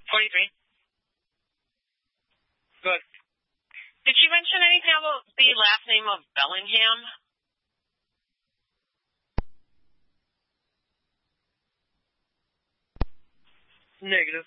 23. Good. Did she mention anything about the last name of Bellingham? Negative.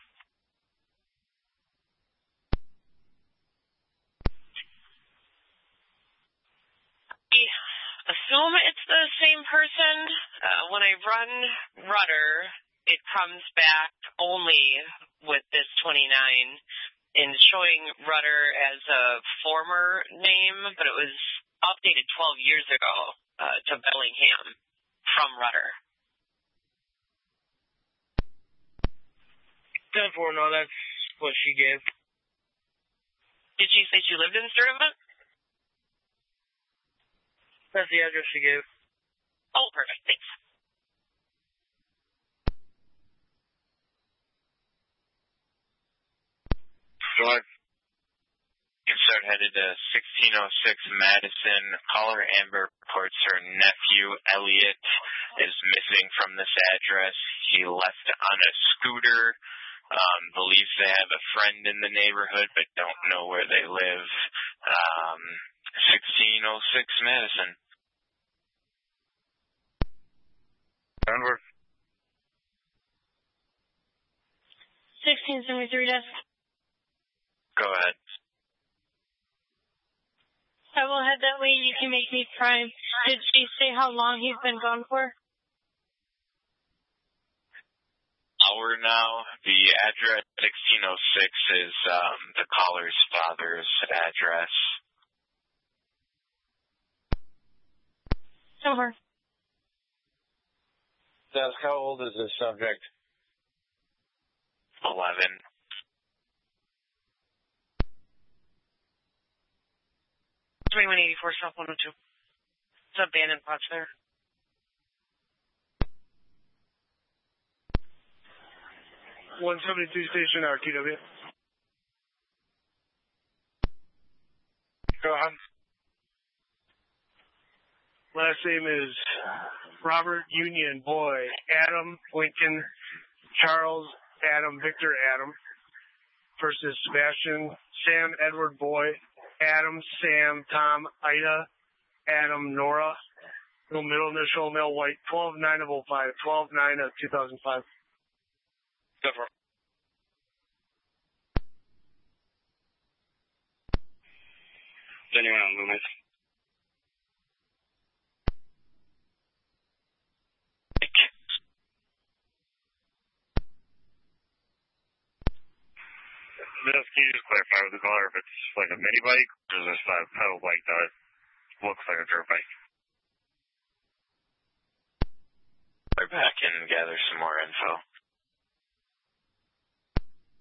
I assume it's the same person. When I run Rudder, it comes back only with this 29 and showing Rudder as a former name, but it was updated 12 years ago to Bellingham from Rudder. 10-4, no, that's what she gave. Did she say she lived in Sturtevant? That's the address she gave. Oh, perfect. Thanks. Drive. Insert headed to 1606 Madison. Caller Amber reports her nephew, Elliot, is missing from this address. He left on a scooter. Believes they have a friend in the neighborhood, but don't know where they live. 1606 Madison. Denver. 1673 desk. Go ahead. I will head that way. You can make me prime. Did she say how long he's been gone for? Hour now. The address 1606 is the caller's father's address. Over. Desk, how old is this subject? 11. 2184 South 102. It's abandoned plots there. .172 station RTW. Go ahead. Last name is Robert Union Boy, Adam Lincoln, Charles Adam Victor Adam. First is Sebastian, Sam Edward Boy, Adam Sam Tom Ida, Adam Nora. No middle initial, male white, 12-9 of 05, 12-9 of 2005. Different. Is anyone on Loomis? Can you just clarify with the caller if it's like a mini bike or is this a pedal bike that looks like a dirt bike? We're back and gather some more info.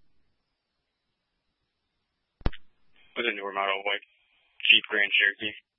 With a newer model, white Jeep Grand Cherokee.